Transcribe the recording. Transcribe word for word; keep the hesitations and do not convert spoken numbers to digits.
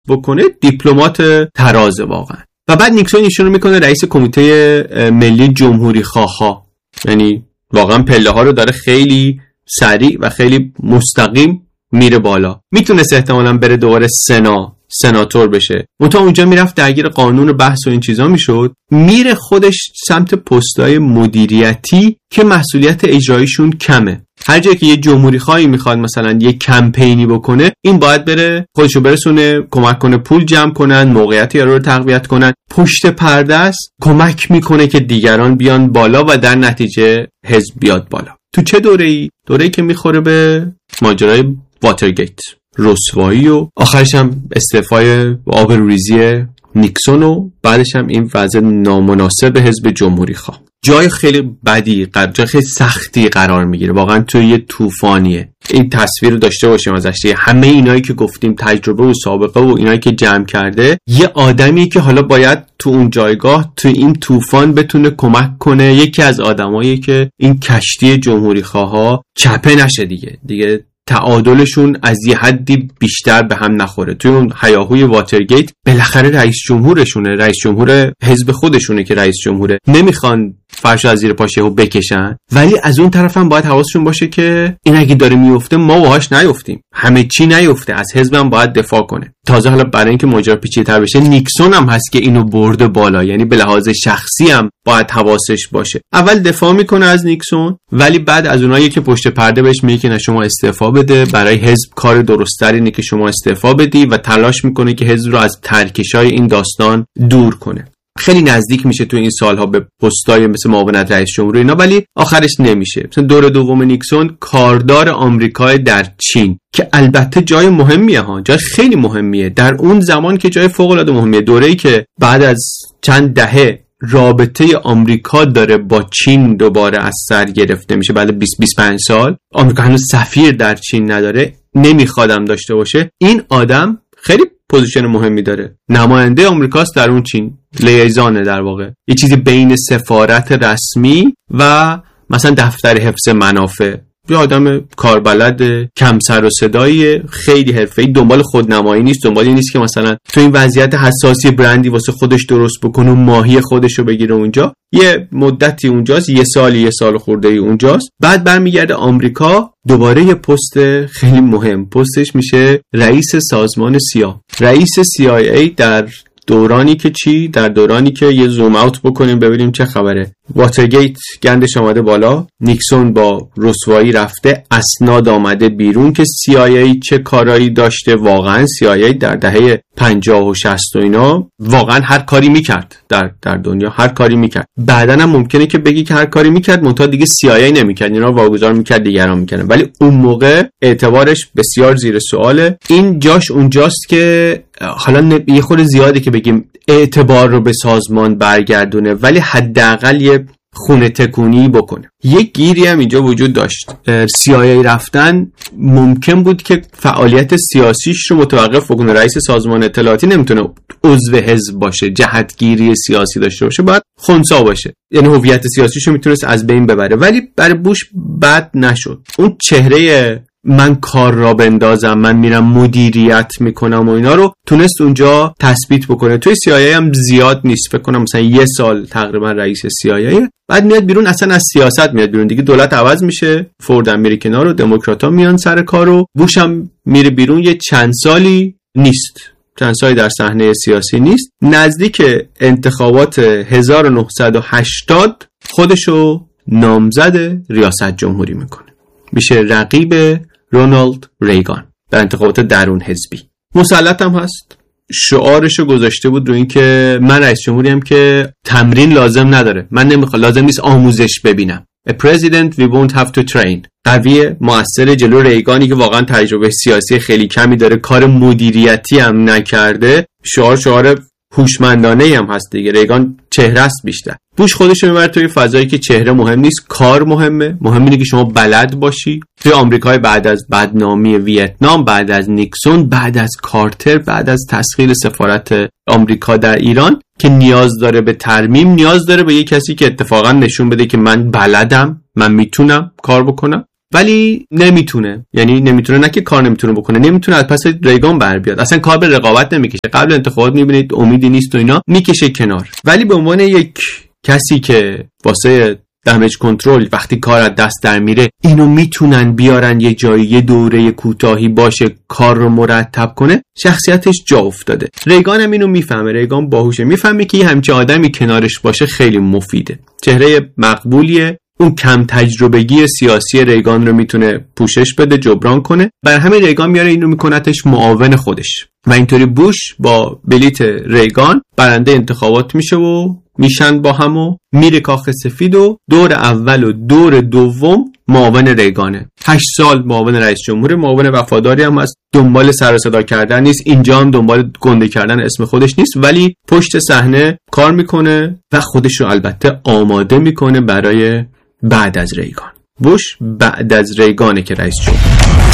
بکنه دیپلمات ترازه واقعا. و بعد نیکسون ایشون رو میکنه رئیس کمیته ملی جمهوری خواها، یعنی واقعا پله ها رو داره خیلی سریع و خیلی مستقیم میره بالا. میتونست احتمالاً بره دوباره سنا سناتور بشه، منتها اونجا میرفت درگیر قانون و بحث و این چیزا میشد، میره خودش سمت پستای مدیریتی که مسئولیت اجراییشون کمه. هر جایی که یه جمهوری خواهی میخواد مثلا یه کمپینی بکنه، این باید بره خودشو برسونه، کمک کنه پول جمع کنن، موقعیت یارو رو تقویت کنن، پشت پرده است کمک میکنه که دیگران بیان بالا و در نتیجه حزب بیاد بالا. تو چه دوره‌ای؟ دوره‌ای که میخوره به ماجرای واترگیت، رسوایی و آخرش هم استعفای آبروریزی نیکسون و بعدش هم این وضع نامناسب حزب جمهوری خواه. جای خیلی بدی، جای خیلی سختی قرار میگیره، واقعا توی یه طوفانیه. این تصویر رو داشته باشیم ازش، همه اینایی که گفتیم تجربه و سابقه و اینایی که جمع کرده، یه آدمی که حالا باید تو اون جایگاه تو این طوفان بتونه کمک کنه، یکی از آدمایی که این کشتی جمهوری خواها چپه نشه دیگه دیگه تعادلشون از یه حدی بیشتر به هم نخوره. توی اون هیاهوی واترگیت بالاخره رئیس جمهورشونه، رئیس جمهور حزب خودشونه که رئیس جمهوره، نمیخوان فرش از زیر پاشه و بکشن، ولی از اون طرف هم باید حواسشون باشه که این اگه داره میفته ما باهاش نیفتیم، همه چی نیفته، از حزبم باید دفاع کنه. تازه حالا برای اینکه ماجرا پیچیده‌تر بشه، نیکسون هم هست که اینو برده بالا، یعنی به لحاظ شخصی هم باید حواسش باشه. اول دفاع میکنه از نیکسون، ولی بعد از اونایی که پشت پرده بهش میگه که نه شما استعفا بده، برای حزب کار درست‌تر اینه که شما استعفا بدی، و تلاش میکنه که حزب رو از ترکشای این داستان دور کنه. خیلی نزدیک میشه تو این سالها به پستای مثل معاونت رئیس جمهور اینا، ولی آخرش نمیشه. مثلا دور دوم نیکسون کاردار آمریکا در چین، که البته جای مهمیه ها، جای خیلی مهمیه در اون زمان که جای فوق العاده مهمیه. دوره‌ای که بعد از چند دهه رابطه آمریکا داره با چین دوباره از سر گرفته میشه، بعد بیست بیست و پنج سال آمریکا هنوز سفیر در چین نداره، نمیخوادم داشته باشه. این آدم خیلی پوزیشن مهمی داره، نماینده آمریکاست در اون چین، لیزانه در واقع، یه چیزی بین سفارت رسمی و مثلا دفتر حفظ منافع. یه آدم کاربلد، کم سر و صدایی، خیلی حرفه‌ای، دنبال خودنمایی نیست، دنبال این نیست که مثلا تو این وضعیت حساسی برندی واسه خودش درست بکنه و ماهی خودش رو بگیره اونجا. یه مدتی اونجاست، یه سالی یه سال خورده‌ای اونجاست، بعد برمیگرده آمریکا، دوباره یه پست خیلی مهم، پستش میشه رئیس سازمان سیا، رئیس سی آی ای در دورانی که چی؟ در دورانی که یه زوم اوت بکنیم ببینیم چه خبره. واترگیت گندش آمده بالا، نیکسون با رسوایی رفته، اسناد آمده بیرون که سی آی ای چه کارایی داشته. واقعا سی آی ای در دهه پنجاه و شصت و اینا واقعا هر کاری میکرد در در دنیا، هر کاری میکرد. بعدن هم ممکنه که بگی که هر کاری میکرد، منتها دیگه سی آی ای نمیکرد، اینا واگذار میکرد دیگران میکردن، ولی اون موقع اعتبارش بسیار زیر سواله. این جاش اونجاست که حالا یه خورده زیاده که بگیم اعتبار رو به سازمان برگردونه، ولی حداقل یه خونه تکونی بکنه. یک گیری هم اینجا وجود داشت، سی آی ای رفتن ممکن بود که فعالیت سیاسیش رو متوقف بکنه. رئیس سازمان اطلاعاتی نمیتونه عضو حزب باشه، جهتگیری سیاسی داشته باشه، باید خنثی باشه، یعنی هویت سیاسیش رو میتونست از بین ببره. ولی برای بوش بد نشد. اون چهره من کار را بندازم، من میرم مدیریت میکنم و اینا رو تونست اونجا تثبیت بکنه. توی سی آی ای هم زیاد نیست، فکر کنم مثلا یه سال تقریبا رئیس سی آی ای، بعد میاد بیرون، اصلا از سیاست میاد بیرون دیگه. دولت عوض میشه، فورد هم میره کنار و دموکرات‌ها میان سر کار و بوش هم میره بیرون. یه چند سالی نیست، چند سالی در صحنه سیاسی نیست. نزدیک انتخابات هزار و نهصد و هشتاد خودشو نامزد ریاست جمهوری میکنه، میشه رقیب رونالد ریگان در انتخابات درون حزبی. مسلط هم هست، شعارشو گذاشته بود رو این که من رئیس جمهوریم که تمرین لازم نداره، من نمیخوام، لازم نیست آموزش ببینم. A president we won't have to train. قوی مؤثر جلو ریگانی که واقعا تجربه سیاسی خیلی کمی داره، کار مدیریتی هم نکرده، شعار شعار هوشمندانه هم هست دیگه. ریگان چهره است بیشتر. بوش خودش رو میبره توی فضایی که چهره مهم نیست، کار مهمه. مهم اینه که شما بلد باشی. توی آمریکای بعد از بدنامی ویتنام، بعد از نیکسون، بعد از کارتر، بعد از تسخیر سفارت آمریکا در ایران، که نیاز داره به ترمیم، نیاز داره به یه کسی که اتفاقا نشون بده که من بلدم، من میتونم کار بکنم. ولی نمیتونه، یعنی نمیتونه، نه که کار نمیتونه بکنه، نمیتونه از پس ریگان بر بیاد، اصلا کار به رقابت نمیکشه. قبل انتخابات میبینید امیدی نیست و اینا، میکشه کنار. ولی به عنوان یک کسی که واسه دمیج کنترل وقتی کار از دست در میره اینو میتونن بیارن یه جایی، یه دوره کوتاهی باشه کار رو مرتب کنه، شخصیتش جا افتاده. ریگان هم اینو میفهمه، ریگان باهوشه، میفهمه که یه همچین آدمی کنارش باشه خیلی مفیده، چهره مقبولیه، اون کم تجربگی سیاسی ریگان رو میتونه پوشش بده، جبران کنه. بر همین ریگان میاره اینو میکنتش معاون خودش و اینطوری بوش با بلیت ریگان برنده انتخابات میشه و میشن با هم و میره کاخ سفید و دور اول و دور دوم معاون ریگانه. هشت سال معاون رئیس جمهور، معاون وفاداری هم هست، دنبال سر و صدا کردن نیست، اینجا هم دنبال گنده کردن اسم خودش نیست، ولی پشت صحنه کار میکنه و خودش رو البته آماده میکنه برای بعد از ریگان. بوش بعد از ریگانه که رئیس جمهور.